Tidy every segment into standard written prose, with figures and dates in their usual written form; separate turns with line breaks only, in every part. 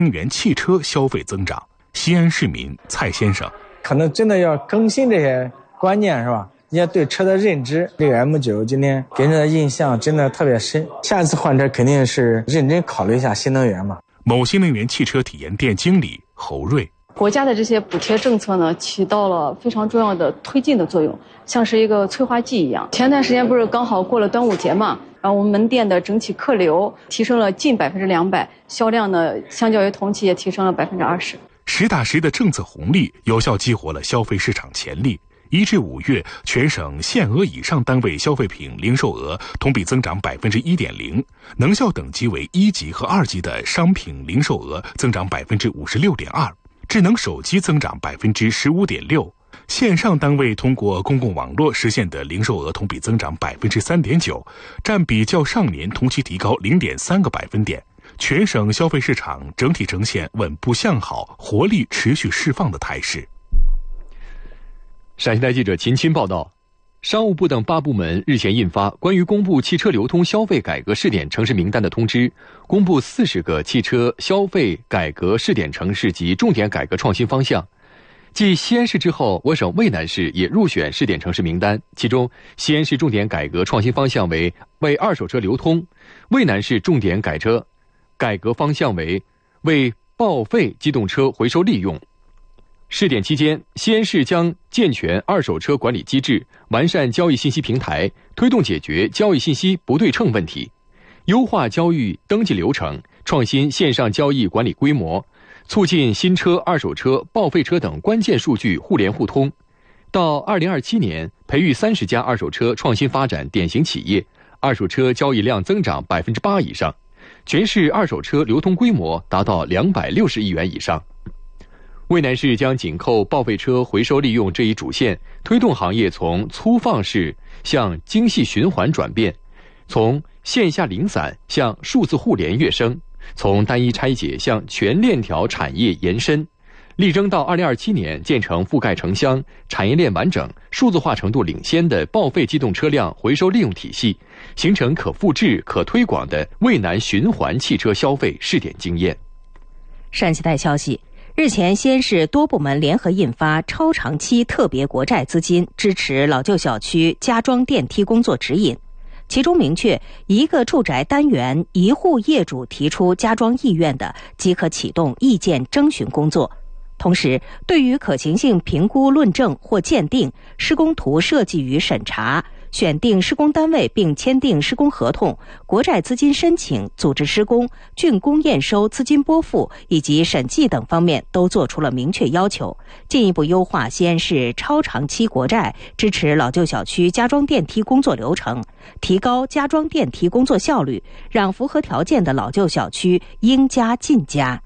能源汽车消费增长。西安市民蔡先生，
可能真的要更新这些观念，是吧？人家对车的认知，这个 M9今天给人的印象真的特别深。下一次换车肯定是认真考虑一下新能源嘛。
某新能源汽车体验店经理侯瑞，
国家的这些补贴政策呢，起到了非常重要的推进的作用，像是一个催化剂一样。前段时间不是刚好过了端午节嘛，然后我们门店的整体客流提升了近200%，销量呢相较于同期也提升了20%。
实打实的政策红利有效激活了消费市场潜力。1至5月，全省限额以上单位消费品零售额同比增长1.0%，能效等级为1级和2级的商品零售额增长56.2%，智能手机增长15.6%，线上单位通过公共网络实现的零售额同比增长3.9%，占比较上年同期提高0.3个百分点。全省消费市场整体呈现稳步向好、活力持续释放的态势。
陕西台记者秦青报道，商务部等8部门日前印发关于公布汽车流通消费改革试点城市名单的通知，公布40个汽车消费改革试点城市及重点改革创新方向。继西安市之后，我省渭南市也入选试点城市名单，其中西安市重点改革创新方向为二手车流通，渭南市重点改革方向为报废机动车回收利用。试点期间，西安市将健全二手车管理机制，完善交易信息平台，推动解决交易信息不对称问题，优化交易登记流程，创新线上交易管理规模，促进新车、二手车、报废车等关键数据互联互通。到2027年，培育30家二手车创新发展典型企业，二手车交易量增长8%以上，全市二手车流通规模达到260亿元以上。渭南市将紧扣报废车回收利用这一主线，推动行业从粗放式向精细循环转变，从线下零散向数字互联跃升，从单一拆解向全链条产业延伸，力争到2027年建成覆盖城乡、产业链完整、数字化程度领先的报废机动车辆回收利用体系，形成可复制、可推广的渭南循环汽车消费试点经验。
陕西台消息，日前，西安市多部门联合印发超长期特别国债资金支持老旧小区加装电梯工作指引，其中明确一个住宅单元一户业主提出加装意愿的，即可启动意见征询工作。同时，对于可行性评估论证或鉴定、施工图设计与审查、选定施工单位并签订施工合同、国债资金申请、组织施工、竣工验收、资金拨付以及审计等方面都作出了明确要求，进一步优化西安市超长期国债支持老旧小区加装电梯工作流程，提高加装电梯工作效率，让符合条件的老旧小区应加尽加。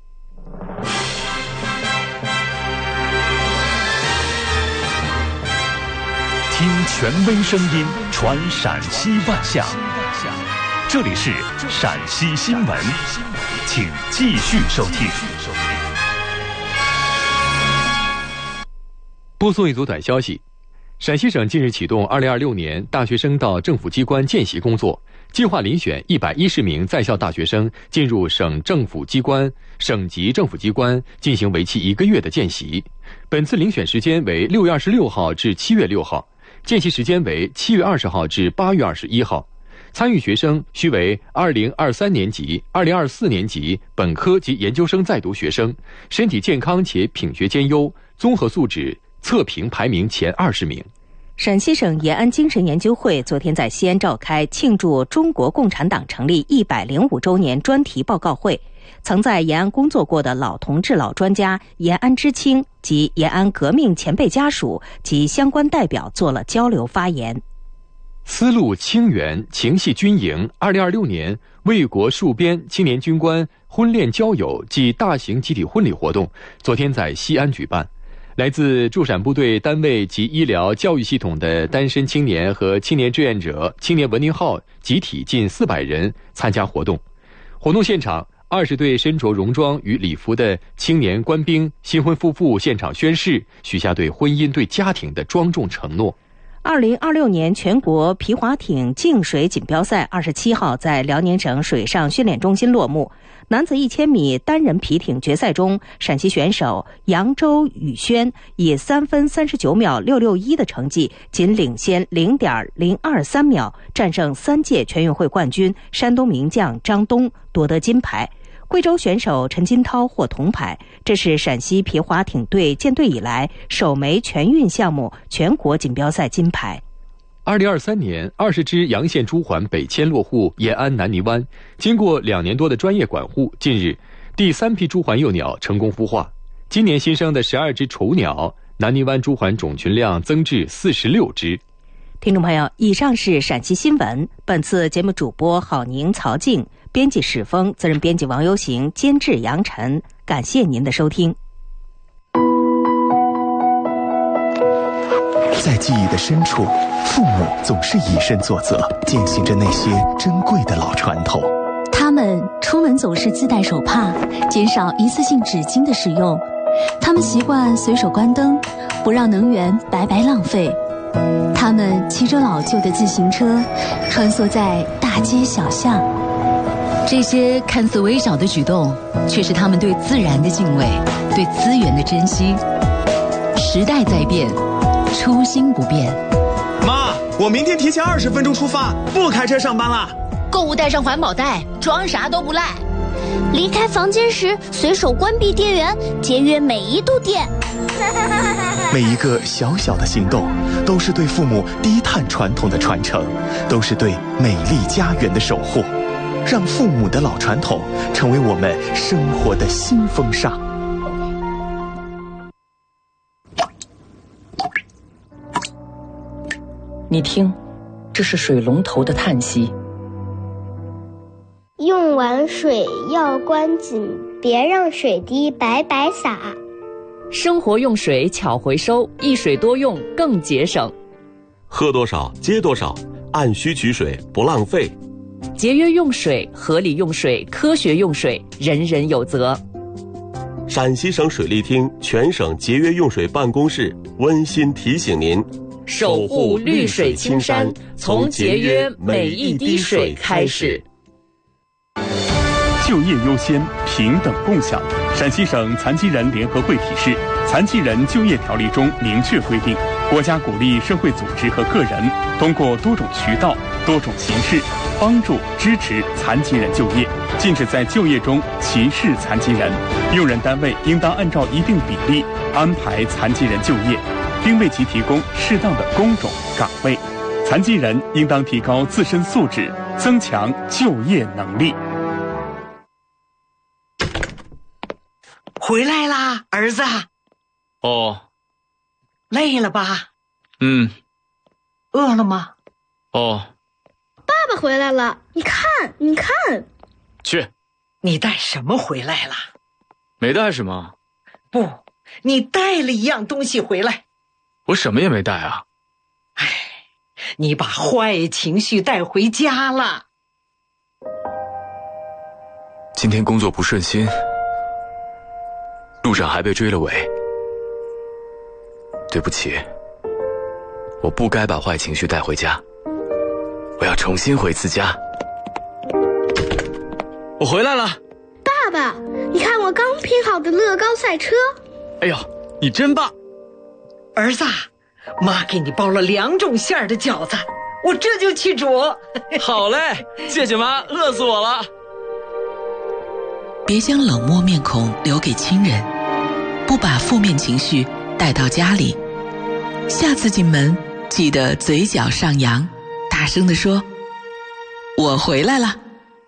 听权威声音，传陕西万象。这里是陕西新闻，请继续收听。
播送一组短消息：陕西省近日启动2026年大学生到政府机关见习工作，计划遴选110名在校大学生进入省政府机关、省级政府机关进行为期1个月的见习。本次遴选时间为6月26号至7月6号。见习时间为7月20号至8月21号，参与学生需为2023年级、2024年级本科及研究生在读学生，身体健康且品学兼优，综合素质测评排名前20名。
陕西省延安精神研究会昨天在西安召开庆祝中国共产党成立105周年专题报告会，曾在延安工作过的老同志、老专家、延安知青及延安革命前辈家属及相关代表做了交流发言。
丝路清源情系军营2026年为国戍边青年军官婚恋交友暨大型集体婚礼活动昨天在西安举办。来自驻陕部队单位及医疗教育系统的单身青年和青年志愿者青年文宁号集体近400人参加活动。活动现场，20对身着戎装与礼服的青年官兵新婚夫妇现场宣誓，许下对婚姻对家庭的庄重承诺。
2026年全国皮划艇净水锦标赛27号在辽宁省水上训练中心落幕。男子1000米单人皮艇决赛中，陕西选手扬州宇轩以3分39秒661的成绩，仅领先0.023秒，战胜3届全运会冠军山东名将张东，夺得金牌。贵州选手陈金涛获铜牌，这是陕西皮划艇队建队以来首枚全运项目全国锦标赛金牌。
2023年，20只阳县朱鹮北迁落户延安南泥湾，经过2年多的专业管护，近日第3批朱鹮幼鸟成功孵化。今年新生的12只雏鸟，南泥湾朱鹮总群量增至46只。
听众朋友，以上是陕西新闻。本次节目主播郝宁、曹静，编辑史峰，责任编辑王优行，监制杨晨。感谢您的收听。
在记忆的深处，父母总是以身作则，践行着那些珍贵的老传统。
他们出门总是自带手帕，减少一次性纸巾的使用。他们习惯随手关灯，不让能源白白浪费。他们骑着老旧的自行车，穿梭在大街小巷。
这些看似微小的举动，却是他们对自然的敬畏，对资源的珍惜。时代在变，初心不变。
妈，我明天提前20分钟出发，不开车上班了。
购物带上环保袋，装啥都不赖。
离开房间时随手关闭电源，节约每一度电。
每一个小小的行动，都是对父母低碳传统的传承，都是对美丽家园的守护。让父母的老传统成为我们生活的新风尚。
你听，这是水龙头的叹息。
用完水要关紧，别让水滴白白洒。
生活用水巧回收，一水多用更节省。
喝多少接多少，按需取水不浪费。
节约用水，合理用水，科学用水，人人有责。
陕西省水利厅全省节约用水办公室温馨提醒您：
守护绿水青山，从节约每一滴水开始。
就业优先，平等共享。陕西省残疾人联合会提示，残疾人就业条例中明确规定，国家鼓励社会组织和个人通过多种渠道、多种形式帮助支持残疾人就业，禁止在就业中歧视残疾人。用人单位应当按照一定比例安排残疾人就业，并为其提供适当的工种岗位。残疾人应当提高自身素质，增强就业能力。
回来啦，儿子。
哦。
累了吧？饿了吗？
哦。
爸爸回来了，你看，你看。
去。
你带什么回来了？
没带什么。
不，你带了一样东西回来。
我什么也没带啊。
唉，你把坏情绪带回家了。
今天工作不顺心，路上还被追了尾。对不起，我不该把坏情绪带回家，我要重新回次家。我回来了。
爸爸，你看我刚拼好的乐高赛车。
哎呦，你真棒。
儿子，妈给你包了2种馅儿的饺子，我这就去煮。
好嘞，谢谢妈，饿死我了。
别将冷漠面孔留给亲人，不把负面情绪带到家里。下次进门记得嘴角上扬，大声地说：“我回来了。”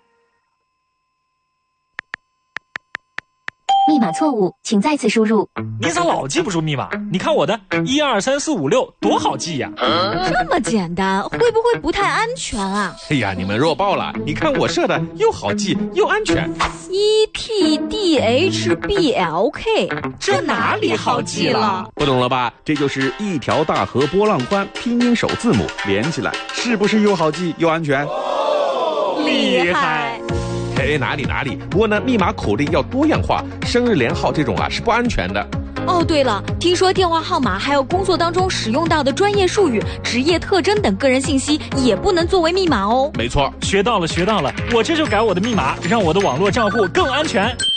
密码错误，请再次输入。
你咋老记不住密码？你看我的12345多好记呀！
这么简单，会不会不太安全啊？
哎呀，你们弱爆了！你看我设的又好记又安全。
ETDHBLK， 这哪里好记了？
不懂了吧？这就是一条大河波浪宽，拼音首字母连起来，是不是又好记又安全？
厉害！
哪里，不过呢，密码口令要多样化，生日连号这种啊是不安全的。
哦，对了，听说电话号码还有工作当中使用到的专业术语、职业特征等个人信息也不能作为密码哦。
没错，
学到了，我这就改我的密码，让我的网络账户更安全。